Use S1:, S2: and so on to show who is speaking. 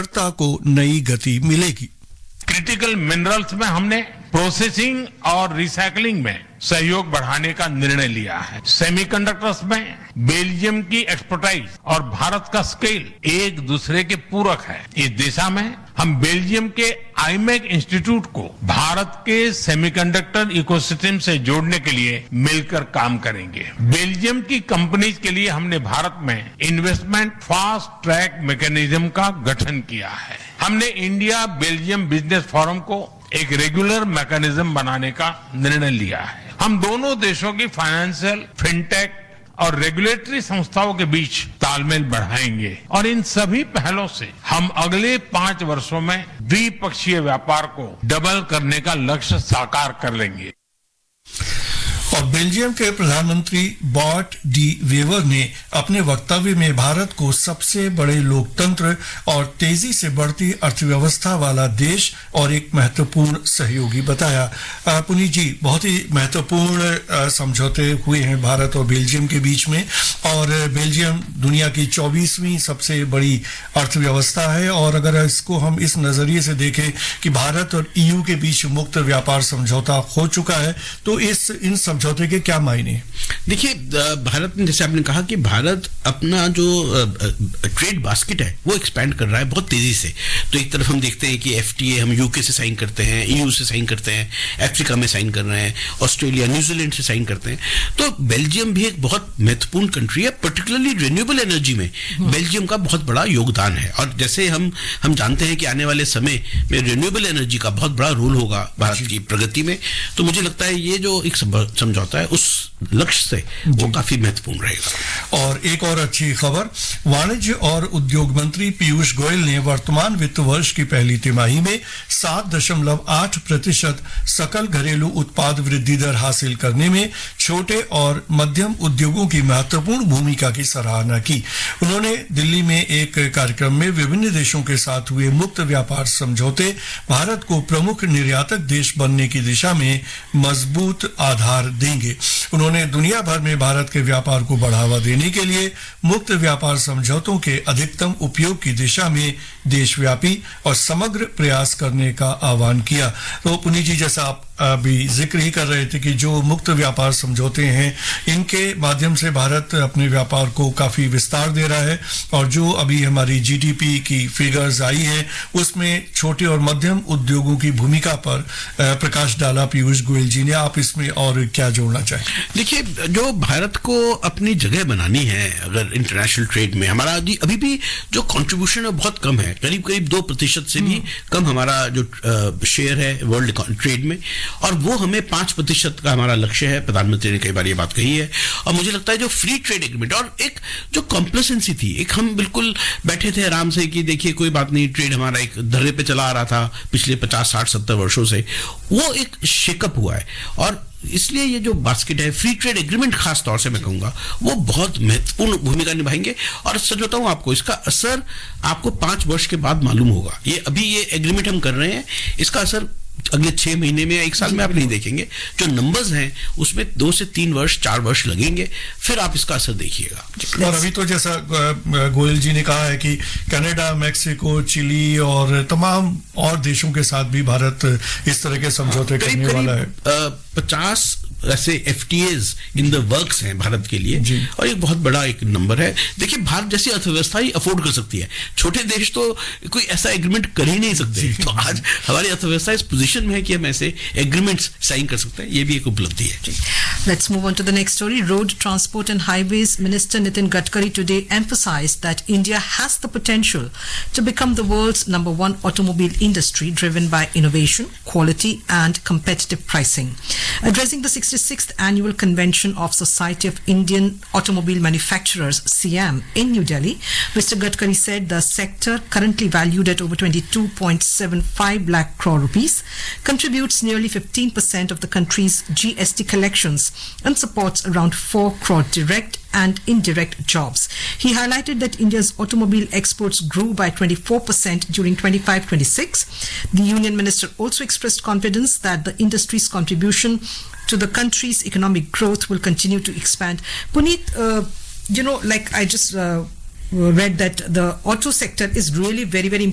S1: को नई गति मिलेगी।
S2: क्रिटिकल मिनरल्स में हमने प्रोसेसिंग और रिसाइकलिंग में सहयोग बढ़ाने का निर्णय लिया है। सेमीकंडक्टर्स में बेल्जियम की एक्सपर्टाइज और भारत का स्केल एक दूसरे के पूरक है। इस दिशा में हम बेल्जियम के आईमेक इंस्टीट्यूट को भारत के सेमीकंडक्टर इकोसिस्टम से जोड़ने के लिए मिलकर काम करेंगे। बेल्जियम की कंपनीज के लिए हमने भारत में इन्वेस्टमेंट फास्ट ट्रैक मैकेनिज्म का गठन किया है। हमने इंडिया बेल्जियम बिजनेस फोरम को एक रेगुलर मैकेनिज्म बनाने का निर्णय लिया है। हम दोनों देशों की फाइनेंशियल, फिनटेक और रेगुलेटरी संस्थाओं के बीच तालमेल बढ़ाएंगे और इन सभी पहलों से हम अगले 5 वर्षों में द्विपक्षीय व्यापार को डबल करने का लक्ष्य साकार कर लेंगे।
S1: और बेल्जियम के प्रधानमंत्री बॉट डी वेवर ने अपने वक्तव्य में भारत को सबसे बड़े लोकतंत्र और तेजी से बढ़ती अर्थव्यवस्था वाला देश और एक महत्वपूर्ण सहयोगी बताया। पुनीत जी, बहुत ही महत्वपूर्ण समझौते हुए हैं भारत और बेल्जियम के बीच में, और बेल्जियम दुनिया की 24वीं सबसे बड़ी अर्थव्यवस्था है। और अगर इसको हम इस नजरिए से देखें कि भारत और ईयू के बीच मुक्त व्यापार समझौता हो चुका है, तो इन समझौते के क्या मायने?
S3: देखिए, भारत ने, जैसे आपने कहा कि भारत अपना जो ट्रेड बास्केट है वो एक्सपैंड कर रहा है बहुत तेजी से। तो एक तरफ हम देखते हैं कि एफटीए हम यूके से साइन करते हैं, ईयू से साइन करते हैं, अफ्रीका में साइन कर रहे हैं, ऑस्ट्रेलिया, न्यूजीलैंड से साइन करते हैं। तो बेल्जियम भी एक बहुत महत्वपूर्ण कंट्री है, पर्टिकुलरली रिन्यूएबल एनर्जी में बेल्जियम का बहुत बड़ा योगदान है। और जैसे हम जानते हैं कि आने वाले समय में रिन्यूएबल एनर्जी का बहुत बड़ा रोल होगा भारत की प्रगति में, तो मुझे लगता है ये जो एक समझौता है उस लक्ष्य से वो काफी महत्वपूर्ण रहेगा।
S1: और एक और अच्छी खबर, वाणिज्य और उद्योग मंत्री पीयूष गोयल ने वर्तमान वित्त वर्ष की पहली तिमाही में 7.8% सकल घरेलू उत्पाद वृद्धि दर हासिल करने में छोटे और मध्यम उद्योगों की महत्वपूर्ण भूमिका की सराहना की। उन्होंने दिल्ली में एक कार्यक्रम में विभिन्न देशों के साथ हुए मुक्त व्यापार समझौते भारत को प्रमुख निर्यातक देश बनने की दिशा में मजबूत आधार देंगे। उन्होंने दुनिया भर में भारत के व्यापार को बढ़ावा देने के लिए मुक्त व्यापार समझौतों के अधिकतम उपयोग की दिशा में देशव्यापी और समग्र प्रयास करने का आह्वान किया। तो पुनीत जी, जैसा आप अभी जिक्र ही कर रहे थे कि जो मुक्त व्यापार समझौते हैं, इनके माध्यम से भारत अपने व्यापार को काफी विस्तार दे रहा है। और जो अभी हमारी जीडीपी की फिगर्स आई है, उसमें छोटे और मध्यम उद्योगों की भूमिका पर प्रकाश डाला पीयूष गोयल जी ने। आप इसमें और क्या जोड़ना चाहें?
S3: देखिए, जो भारत को अपनी जगह बनानी है अगर इंटरनेशनल ट्रेड में, हमारा अभी भी जो कंट्रीब्यूशन है बहुत कम है, करीब 2% से भी कम हमारा जो शेयर है वर्ल्ड ट्रेड में, और वो हमें 5% का हमारा लक्ष्य है। प्रधानमंत्री ने कई बार ये बात कही है। और मुझे लगता है जो फ्री ट्रेड एग्रीमेंट और एक जो कॉम्प्लेसेंसी थी, एक हम बिल्कुल बैठे थे आराम से कि देखिए कोई बात नहीं, ट्रेड हमारा एक धर्रे पे चला आ रहा था पिछले 50, 60, 70 वर्षों से, वो एक शेकअप हुआ है। और इसलिए ये जो बास्केट है, फ्री ट्रेड एग्रीमेंट खास तौर से मैं कहूंगा, वो बहुत महत्वपूर्ण भूमिका निभाएंगे। और सच बताऊं आपको, इसका असर आपको 5 वर्ष के बाद मालूम होगा। ये अभी ये एग्रीमेंट हम कर रहे हैं, इसका असर अगले 6 महीने में या 1 साल में आप नहीं देखेंगे। जो नंबर्स हैं उसमें 2 से 3 वर्ष, 4 वर्ष लगेंगे, फिर आप इसका असर देखिएगा।
S1: और अभी तो जैसा गोयल जी ने कहा है कि कनाडा, मैक्सिको, चिली और तमाम और देशों के साथ भी भारत इस तरह के समझौते करने वाला है।
S3: 50 ऐसे एफटीएज इन द वर्क्स हैं भारत के लिए, और एक बहुत बड़ा एक नंबर है। देखिए, भारत जैसी अर्थव्यवस्था ही अफोर्ड कर सकती है, छोटे देश तो कोई ऐसा एग्रीमेंट कर ही नहीं सकते। तो आज हमारी अर्थव्यवस्था इस पोजीशन में है कि हम ऐसे एग्रीमेंट्स साइन कर सकते हैं, ये भी एक उपलब्धि है।
S4: Let's move on to the next story. Road Transport and Highways Minister Nitin Gadkari today emphasized that India has the potential to become the world's #1 automobile industry driven by innovation, quality and competitive pricing. Addressing the 66th annual convention of Society of Indian Automobile Manufacturers (SIAM) in New Delhi, Mr. Gadkari said the sector, currently valued at over 22.75 lakh crore rupees, contributes nearly 15% of the country's GST collections and supports around 4 crore direct and indirect jobs. He highlighted that India's automobile exports grew by 24% during 25-26. The union minister also expressed confidence that the industry's contribution to the country's economic growth will continue to expand. Puneet, like I just read that the auto sector is really very, very